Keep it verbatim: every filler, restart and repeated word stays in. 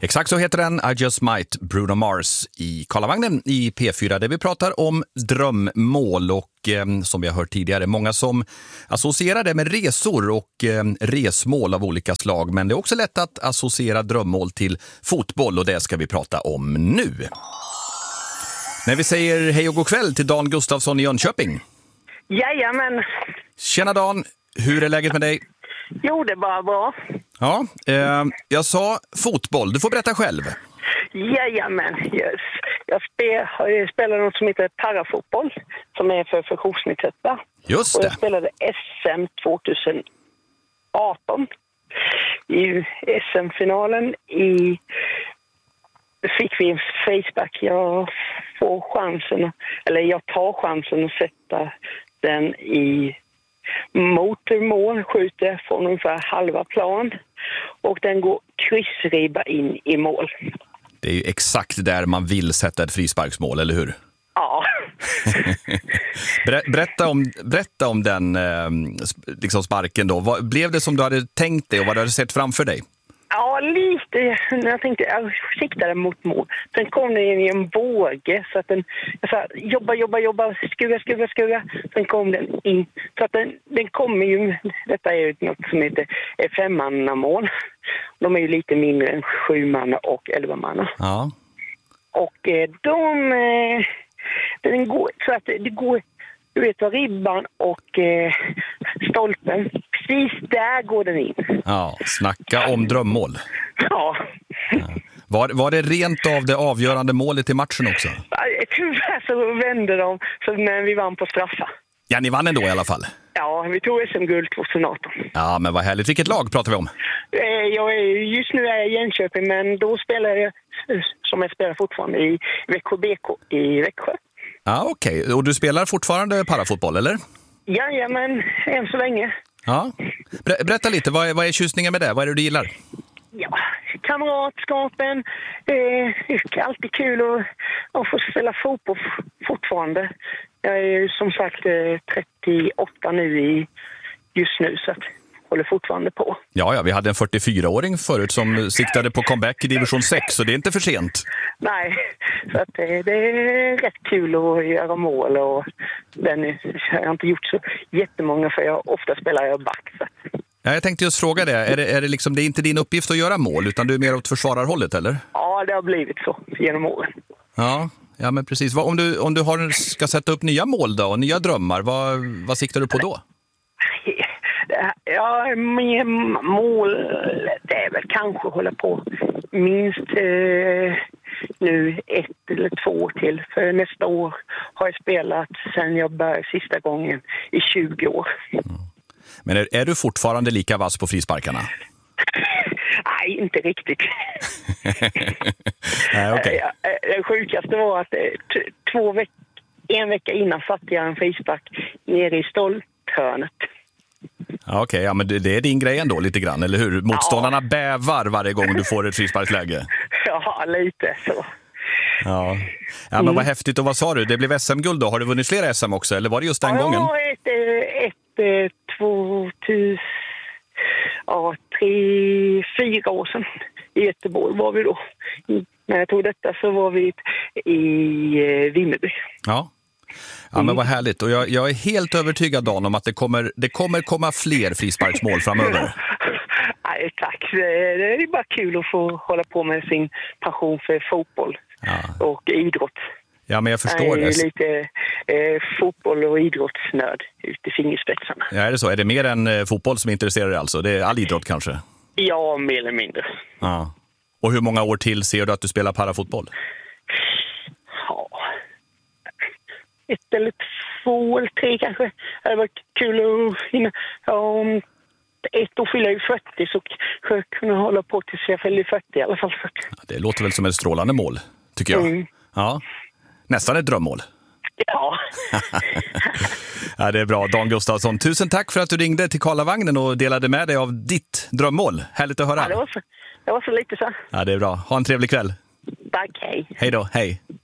Exakt så heter den, I Just Might, Bruno Mars i Karlavagnen i P fyra där vi pratar om drömmål och eh, som vi har hört tidigare, många som associerar det med resor och eh, resmål av olika slag, men det är också lätt att associera drömmål till fotboll och det ska vi prata om nu. När vi säger hej och god kväll till Dan Gustafsson i Jönköping. Jajamän. Tjena Dan, hur är läget med dig? Jo, det är bara bra. Ja, eh, jag sa fotboll. Du får berätta själv. Jajamän, yes. Jag spel, spelar något som heter parafotboll, som är för funktionsnedsatta. Just det. Och jag spelade S M tjugoarton. I S M-finalen i fick vi en faceback. Jag får chansen, eller jag tar chansen att sätta den i motormål, skjuter från ungefär halva plan och den går kryssribba in i mål. Det är ju exakt där man vill sätta ett frisparksmål, eller hur? Ja. berätta, om, berätta om den eh, liksom sparken då. Vad, blev det som du hade tänkt dig och vad du hade sett framför dig? Ja, lite. Jag tänkte, jag siktade mot mål. Sen kom den i en båge så att den, jag sa, jobba, jobba, jobba, skruva, skruva, skruva. Sen kom den in. Så att den, den kommer ju, detta är ju något som heter femmannamål. De är ju lite mindre än sju manna och elva manna. Ja. Och eh, de, eh, den går, så att det går, du vet vad, ribban och eh, stolpen, precis där går den in. Ja, snacka om drömmål. Ja. Ja. Var, var det rent av det avgörande målet i matchen också? Tyvärr så vände de så när vi vann på straffa. Ja, ni vann ändå i alla fall. Ja, vi tog S M-guld tjugoarton. Ja, men vad härligt. Vilket lag pratar vi om? Jag är, just nu är jag i Jönköping, men då spelar jag, som jag spelar fortfarande, i V K B K i Växjö. Ja, okej. Okay. Och du spelar fortfarande parafotboll, eller? Jajamän, än så länge. Ja. Ber- berätta lite, vad är, vad är tjusningen med det? Vad är det du gillar? Ja, kamratskapen. Eh, det är alltid kul att, att få spela fotboll fortfarande. Jag är ju som sagt trettioåtta nu i, just nu, så att håller fortfarande på. Ja, ja, vi hade en fyrtiofyraåring förut som siktade på comeback i division sex, så det är inte för sent. Nej, så att det, det är rätt kul att göra mål och den är, jag har inte gjort så jättemånga för jag ofta spelar jag back. Så. Ja, jag tänkte just fråga det. Är det, är det liksom, det är inte din uppgift att göra mål utan du är mer åt försvararhållet, eller? Ja, det har blivit så genom åren. Ja, ja men precis. Vad, om du, om du har, ska sätta upp nya mål då och nya drömmar, vad, vad siktar du på då? Ja, min mål det är väl kanske hålla på minst eh, nu ett eller två år till. För nästa år har jag spelat sen jag började sista gången i tjugo år. Mm. Men är, är du fortfarande lika vass på frisparkarna? Nej, inte riktigt. Nej, okay. Det sjukaste var att t- två veck- en vecka innan satte jag en frispark nere i stolthörnet. Ja, okej, okay. Ja, men det, det är din grej ändå lite grann, eller hur? Motståndarna ja. bävar varje gång du får ett frisparksläge. Ja, lite så. Ja, ja men mm. vad häftigt. Och vad sa du? Det blev S M-guld då. Har du vunnit flera S M också? Eller var det just den ja, gången? Ja, ett, ett, två, tusen, ja, tre, fyra år sedan i Göteborg var vi då. När jag tog detta så var vi i Vimmerby. Ja. Ja, men vad härligt. Och jag, jag är helt övertygad, Dan, om att det kommer, det kommer komma fler frisparksmål framöver. Nej, tack. Det, det är bara kul att få hålla på med sin passion för fotboll ja. och idrott. Ja, men jag förstår jag är det. Är lite eh, fotboll- och idrottsnörd ute i fingerspetsarna. Ja, är det så? Är det mer än eh, fotboll som intresserar dig alltså? Det är all idrott kanske? Ja, mer eller mindre. Ja. Och hur många år till ser du att du spelar parafotboll? Ja, ett eller två eller tre kanske. Det hade varit kul att hinna. Ja, om ett år fyller jag fyrtio så ska jag kunna hålla på tills jag fyller fyrtio i alla fall. Ja, det låter väl som ett strålande mål, tycker jag. Mm. Ja. Nästan ett drömmål. Ja. Ja, det är bra. Dan Gustafsson, tusen tack för att du ringde till Karlavagnen och delade med dig av ditt drömmål. Härligt att höra. Ja, det var så, det var så lite så. Ja, det är bra. Ha en trevlig kväll. Tack, hej. Hej då, hej.